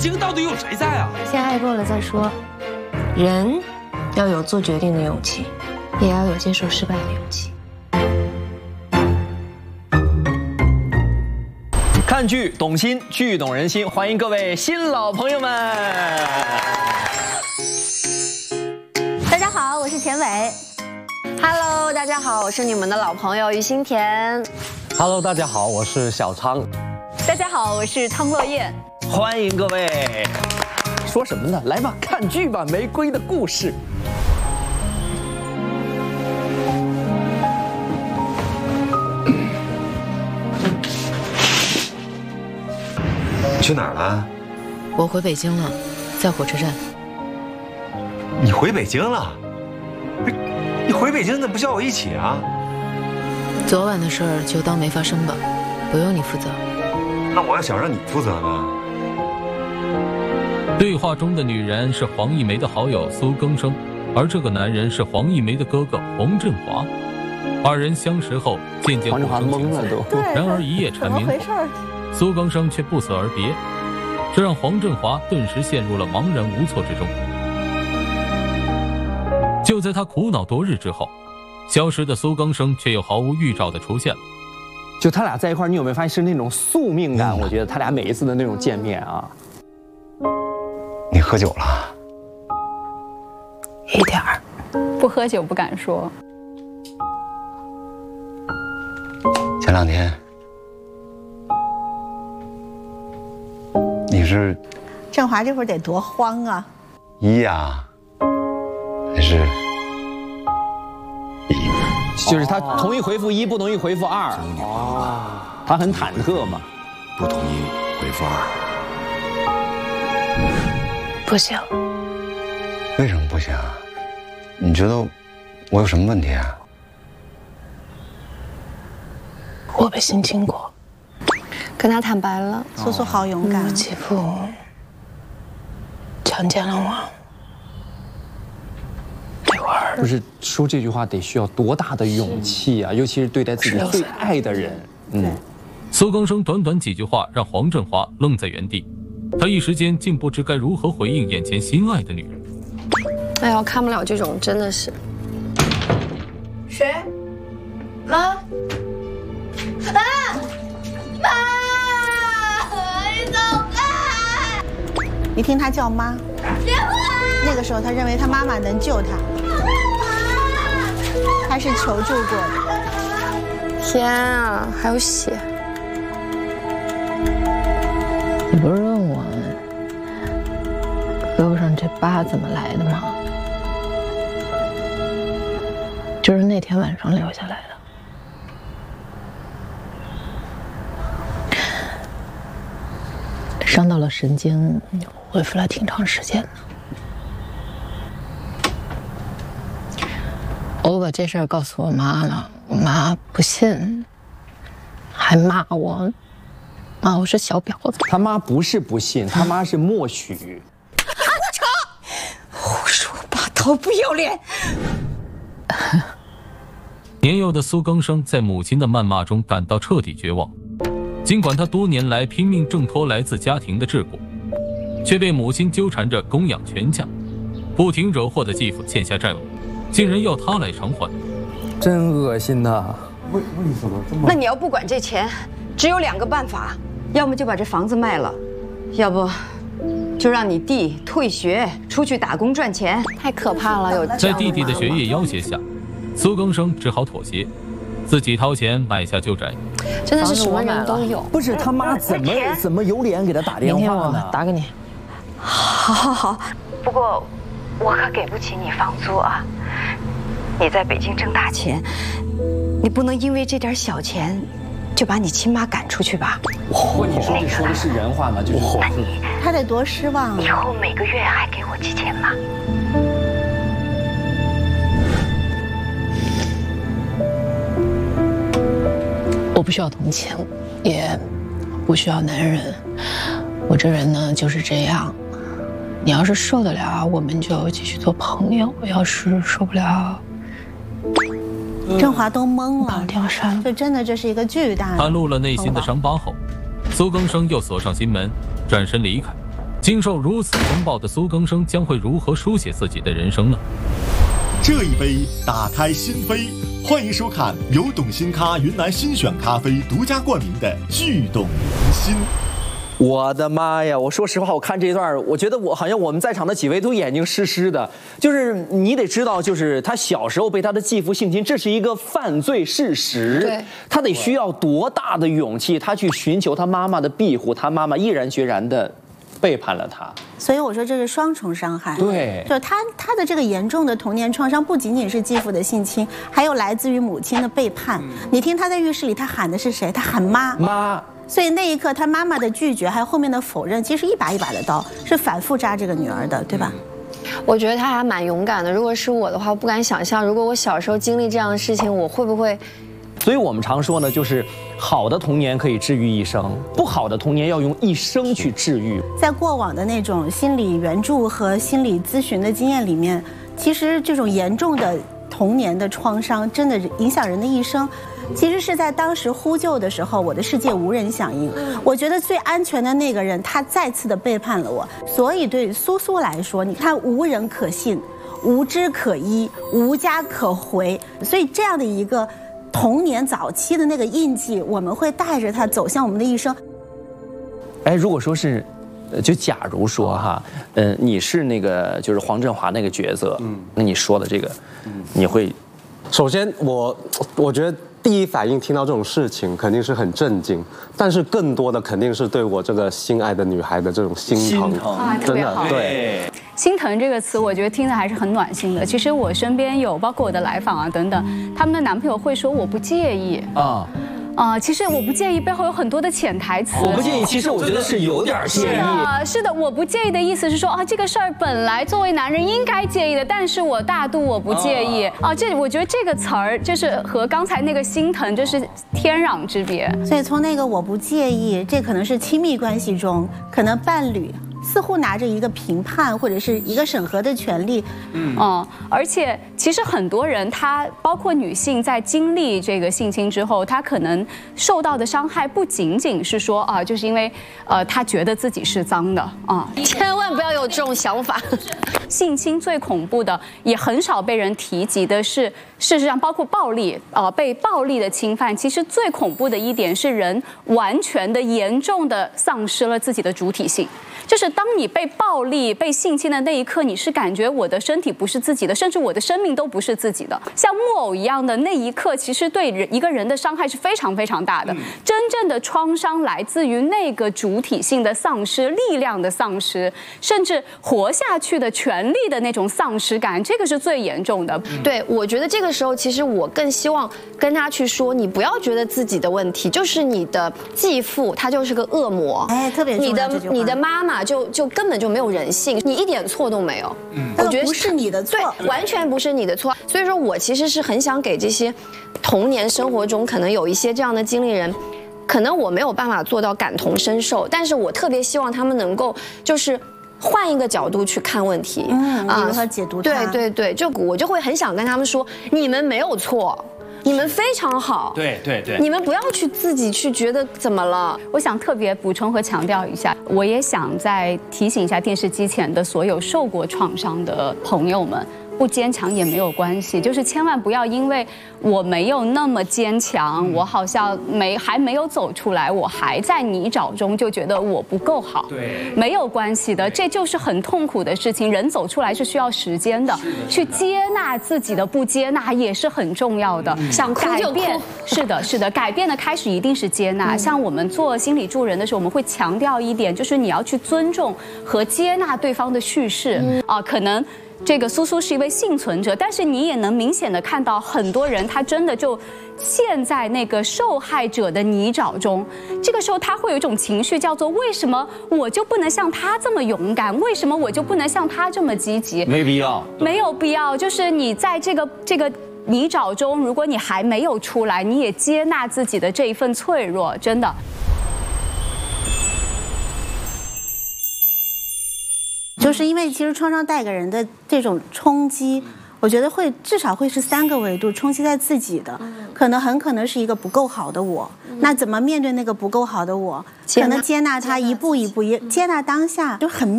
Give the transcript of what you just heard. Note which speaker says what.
Speaker 1: 京到底有谁在啊？
Speaker 2: 先爱过了再说。人要有做决定的勇气，也要有接受失败的勇气。
Speaker 3: 看剧懂心，剧懂人心，欢迎各位新老朋友们。
Speaker 4: 大家好，我是田伟。Hello， 大家好，我是你们的老朋友于心田。
Speaker 5: Hello， 大家好，我是小昌。
Speaker 4: 大家好，我是汤洛叶。
Speaker 3: 欢迎各位。
Speaker 5: 说什么呢？来吧，看剧吧，《玫瑰的故事》。
Speaker 6: 你去哪儿了？
Speaker 2: 我回北京了，在火车站。
Speaker 6: 你回北京了？不是，你回北京怎么不叫我一起啊？
Speaker 2: 昨晚的事儿就当没发生吧，不用你负责。
Speaker 6: 那我要想让你负责呢？
Speaker 7: 对话中的女人是黄一梅的好友苏更生，而这个男人是黄一梅的哥哥黄振华。二人相识后渐渐互生情愫，然而一夜缠绵后，苏更生却不辞而别，这让黄振华顿时陷入了茫然无措之中。就在他苦恼多日之后，消失的苏更生却又毫无预兆地出现了。
Speaker 5: 就他俩在一块儿，你有没有发现是那种宿命感？我觉得他俩每一次的那种见面啊。
Speaker 6: 你喝酒了？
Speaker 2: 一点儿。
Speaker 4: 不喝酒不敢说。
Speaker 6: 前2天，你是
Speaker 8: 振华这会儿得多慌啊！
Speaker 6: 一呀，还是一？
Speaker 5: 就是他同意回复1，不同意回复2。哦，他很忐忑嘛。
Speaker 6: 不同意回复2。
Speaker 2: 不行。
Speaker 6: 为什么不行？你觉得我有什么问题啊？
Speaker 2: 我被性侵过，
Speaker 4: 跟他坦白了。
Speaker 8: 苏苏好勇敢。
Speaker 2: 我继父强奸了我。这会儿
Speaker 5: 不是说这句话得需要多大的勇气啊，尤其是对待自己最爱的人。
Speaker 7: 苏更生短短几句话让黄振华愣在原地，他一时间竟不知该如何回应眼前心爱的女人。
Speaker 4: 哎呀，看不了这种，真的是。
Speaker 2: 谁？妈？啊！妈！你走开！
Speaker 8: 一听他叫妈，那个时候他认为他妈妈能救他，他是求救过的。
Speaker 4: 天啊，还有血！
Speaker 2: 你不是问我胳膊上这疤怎么来的吗？就是那天晚上留下来的。伤到了神经，恢复了挺长时间的。我把这事儿告诉我妈了，我妈不信，还骂我是小婊子。
Speaker 5: 他妈不是不信，他妈是默许。
Speaker 2: 胡说八道，不要脸！
Speaker 7: 年幼的苏更生在母亲的谩骂中感到彻底绝望。尽管他多年来拼命挣脱来自家庭的桎梏，却被母亲纠缠着供养全家，不停惹祸的继父欠下债务，竟然要他来偿还，
Speaker 5: 真恶心呐！
Speaker 6: 为什么这么？
Speaker 9: 那你要不管这钱，只有2个办法，要么就把这房子卖了，要不就让你弟退学出去打工赚钱。
Speaker 4: 太可怕了，有
Speaker 7: 在弟弟的学业要挟下，苏更生只好妥协，自己掏钱买下旧宅。
Speaker 4: 真的是什么人都有。
Speaker 5: 不是他妈怎么有脸给他打电话呢？
Speaker 2: 明天我打给你。
Speaker 9: 好。不过我可给不起你房租啊！你在北京挣大钱，你不能因为这点小钱就把你亲妈赶出去吧？
Speaker 5: 你说这说的是人话吗？就是
Speaker 8: 他得多失望啊！
Speaker 9: 以后每个月还给我寄钱吗？
Speaker 2: 我不需要同情，也不需要男人。我这人呢就是这样，你要是受得了，我们就继续做朋友；要是受不了，
Speaker 8: 振华都懵了，
Speaker 2: 电话删了。
Speaker 8: 这是一个巨大的。
Speaker 7: 袒露了内心的伤疤后，苏更生又锁上心门，转身离开。 经受如此风暴的苏更生将会如何书写自己的人生呢？
Speaker 1: 这一杯打开心扉，欢迎收看由董新咖云南新选咖啡独家冠名的聚懂人心。
Speaker 5: 我的妈呀！我说实话，我看这一段，我觉得好像我们在场的几位都眼睛湿湿的。就是你得知道，就是他小时候被他的继父性侵，这是一个犯罪事实。
Speaker 2: 对，
Speaker 5: 他得需要多大的勇气，他去寻求他妈妈的庇护，他妈妈毅然决然的背叛了他。
Speaker 8: 所以我说这是双重伤害。
Speaker 5: 对，
Speaker 8: 就是他的这个严重的童年创伤，不仅仅是继父的性侵，还有来自于母亲的背叛。你听他在浴室里，他喊的是谁？他喊妈
Speaker 5: 妈。
Speaker 8: 所以那一刻，他妈妈的拒绝，还有后面的否认，其实一把一把的刀是反复扎这个女儿的，对吧？
Speaker 4: 我觉得他还蛮勇敢的。如果是我的话，我不敢想象，如果我小时候经历这样的事情，我会不会？
Speaker 5: 所以我们常说呢，就是好的童年可以治愈一生，不好的童年要用一生去治愈。
Speaker 8: 在过往的那种心理援助和心理咨询的经验里面，其实这种严重的童年的创伤真的影响人的一生。其实是在当时呼救的时候，我的世界无人响应。我觉得最安全的那个人，他再次的背叛了我。所以对苏苏来说，你看无人可信，无枝可依，无家可回。所以这样的一个童年早期的那个印记，我们会带着他走向我们的一生。
Speaker 5: 哎，如果说是，就假如说哈，你是那个就是黄振华那个角色，那你说的这个，你会，
Speaker 10: 首先我觉得。第一反应听到这种事情肯定是很震惊，但是更多的肯定是对我这个心爱的女孩的这种心疼，真的对。
Speaker 11: 心疼这个词，我觉得听着还是很暖心的。其实我身边有，包括我的来访啊等等，他们的男朋友会说我不介意啊。其实我不介意背后有很多的潜台词。
Speaker 5: 我不介意，其实我觉得是有点介意。
Speaker 11: 是的，我不介意的意思是说啊，这个事儿本来作为男人应该介意的，但是我大度我不介意啊。我觉得这个词儿就是和刚才那个心疼就是天壤之别。
Speaker 8: 所以从那个我不介意，这可能是亲密关系中可能伴侣似乎拿着一个评判或者是一个审核的权利，
Speaker 11: 而且其实很多人，他包括女性在经历这个性侵之后，她可能受到的伤害不仅仅是说啊，就是因为她觉得自己是脏的啊，
Speaker 4: 千万不要有这种想法。
Speaker 11: 性侵最恐怖的，也很少被人提及的是，事实上包括暴力被暴力的侵犯，其实最恐怖的一点是人完全的严重的丧失了自己的主体性。就是当你被暴力、被性侵的那一刻，你是感觉我的身体不是自己的，甚至我的生命都不是自己的。像木偶一样的那一刻，其实对一个人的伤害是非常非常大的。真正的创伤来自于那个主体性的丧失、力量的丧失，甚至活下去的权利的那种丧失感，这个是最严重的。
Speaker 4: 对，我觉得这个时候，其实我更希望跟他去说，你不要觉得自己的问题就是你的继父，他就是个恶魔。
Speaker 8: 哎，特别重要这句话。
Speaker 4: 你的妈妈就根本就没有人性，你一点错都没有。我觉得
Speaker 8: 不是你的错，
Speaker 4: 对，完全不是你的错。所以说我其实是很想给这些童年生活中可能有一些这样的经历人，可能我没有办法做到感同身受，但是我特别希望他们能够就是换一个角度去看问题，
Speaker 8: 如何解读它。
Speaker 4: 对，我就会很想跟他们说，你们没有错。你们非常好，
Speaker 3: 对，
Speaker 4: 你们不要去自己去觉得怎么了。
Speaker 11: 我想特别补充和强调一下，我也想再提醒一下电视机前的所有受过创伤的朋友们。不坚强也没有关系，就是千万不要因为我没有那么坚强，我好像还没有走出来，我还在泥沼中，就觉得我不够好。
Speaker 3: 对，
Speaker 11: 没有关系的，这就是很痛苦的事情。人走出来是需要时间的，去接纳自己的不接纳也是很重要的。
Speaker 4: 想哭就哭。
Speaker 11: 是的，改变的开始一定是接纳。像我们做心理助人的时候，我们会强调一点，就是你要去尊重和接纳对方的叙事可能。这个苏苏是一位幸存者，但是你也能明显的看到很多人他真的就陷在那个受害者的泥沼中。这个时候他会有一种情绪叫做为什么我就不能像他这么勇敢，为什么我就不能像他这么积极？
Speaker 5: 没必要，
Speaker 11: 没有必要。就是你在这个泥沼中，如果你还没有出来，你也接纳自己的这一份脆弱，真的。
Speaker 8: 就是因为其实创伤带给人的这种冲击，我觉得至少会是3个维度冲击在自己的， 很可能是一个不够好的我。那怎么面对那个不够好的我？可能接纳他，一步一步接纳当下，就很。